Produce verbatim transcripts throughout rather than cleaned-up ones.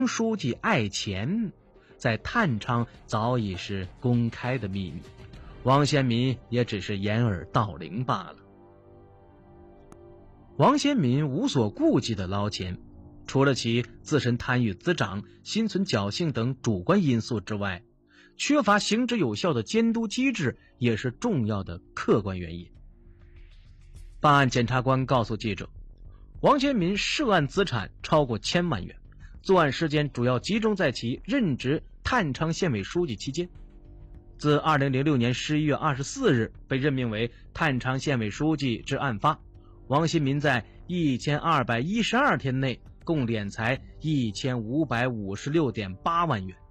书记爱钱，在探昌早已是公开的秘密，王先民也只是掩耳盗铃罢了。王先民无所顾忌的捞钱，除了其自身贪欲滋长、心存侥幸等主观因素之外，缺乏行之有效的监督机制也是重要的客观原因。办案检察官告诉记者，王先民涉案资产超过千万元，作案时间主要集中在其任职探昌县委书记期间。自二零零六年十一月二十四日被任命为探昌县委书记至案发，王先民在一千二百一十二天内共敛财一千五百五十六点八万元。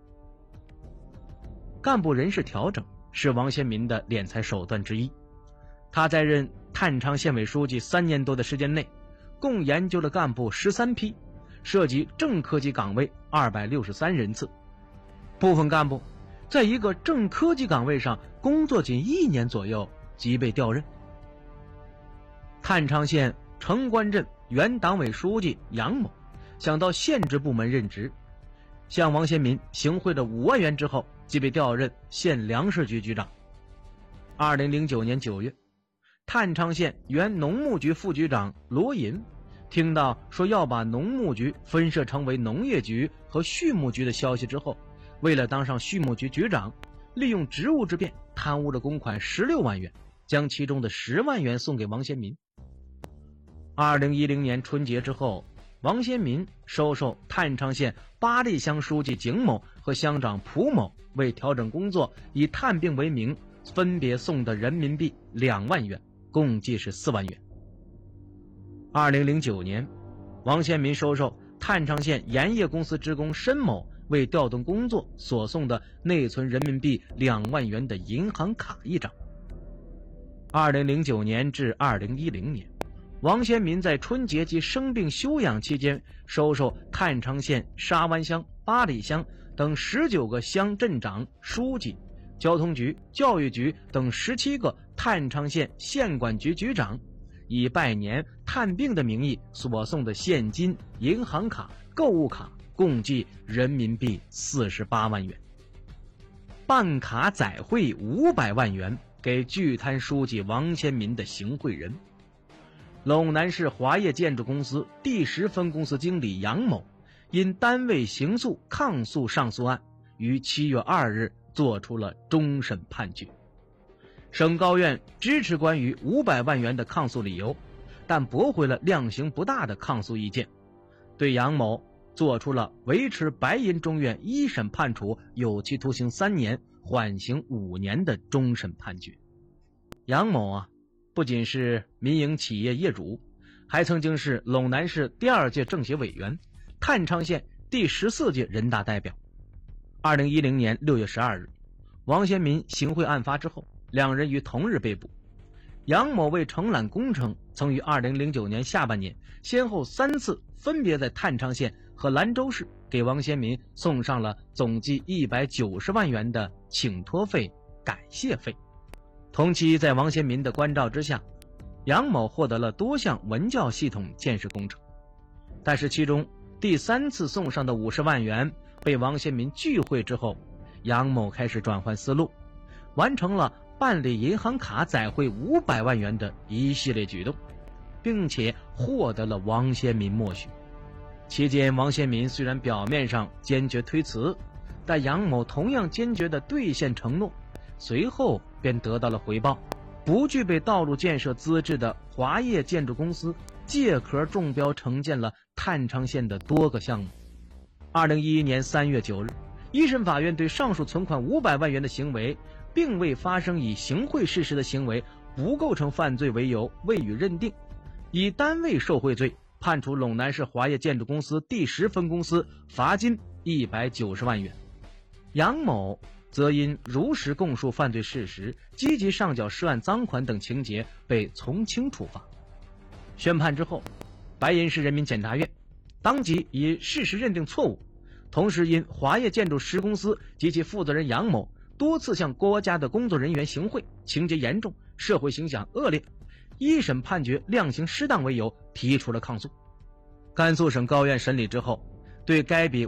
干部人事调整是王先民的敛财手段之一。他在任探昌县委书记三年多的时间内，共研究了干部十三批，涉及正科级岗位二百六十三人次。部分干部在一个正科级岗位上工作仅一年左右即被调任。探昌县城关镇原党委书记杨某想到县直部门任职，向王先民行贿了五万元之后，即被调任县粮食局局长。二零零九年九月，探昌县原农牧局副局长罗银听到说要把农牧局分设成为农业局和畜牧局的消息之后，为了当上畜牧局局长，利用职务之便贪污了公款十六万元，将其中的十万元送给王先民。二零一零年春节之后，王先民收受探昌县八里乡书记景某和乡长蒲某为调整工作以探病为名分别送的人民币两万元，共计是四万元。二零零九年，王先民收受探昌县盐业公司职工申某为调动工作所送的内存人民币两万元的银行卡一张。二零零九年至二零一零年，王先民在春节及生病休养期间，收受探昌县沙湾乡、八里乡等十九个乡镇长、书记、交通局、教育局等十七个探昌县县管局局长以拜年、探病的名义所送的现金、银行卡、购物卡共计人民币四十八万元。办卡载汇五百万元给巨贪书记王先民的行贿人。陇南市华业建筑公司第十分公司经理杨某因单位刑诉抗诉上诉案，于七月二日作出了终审判决。省高院支持关于五百万元的抗诉理由，但驳回了量刑不大的抗诉意见，对杨某作出了维持白银中院一审判处有期徒刑三年、缓刑五年的终审判决。杨某啊，不仅是民营企业业主，还曾经是陇南市第二届政协委员、探昌县第十四届人大代表。二零一零年六月十二日，王先民行贿案发之后，两人于同日被捕。杨某为承揽工程，曾于二零零九年下半年先后三次分别在探昌县和兰州市给王先民送上了总计一百九十万元的请托费、感谢费。同期在王先民的关照之下，杨某获得了多项文教系统建设工程，但是其中第三次送上的五十万元被王先民拒汇之后，杨某开始转换思路，完成了办理银行卡载汇五百万元的一系列举动，并且获得了王先民默许。期间，王先民虽然表面上坚决推辞，但杨某同样坚决地兑现承诺，随后便得到了回报。不具备道路建设资质的华业建筑公司借壳中标承建了探昌县的多个项目。二零一一年三月九日，一审法院对上述存款五百万元的行为并未发生以行贿事实的行为不构成犯罪为由未予认定，以单位受贿罪判处陇南市华业建筑公司第十分公司罚金一百九十万元。杨某则因如实供述犯罪事实、积极上缴涉案赃款等情节被从轻处罚。宣判之后，白银市人民检察院当即以事实认定错误，同时因华业建筑实公司及其负责人杨某多次向国家的工作人员行贿，情节严重，社会形象恶劣，一审判决量刑适当为由提出了抗诉。甘肃省高院审理之后， 对该笔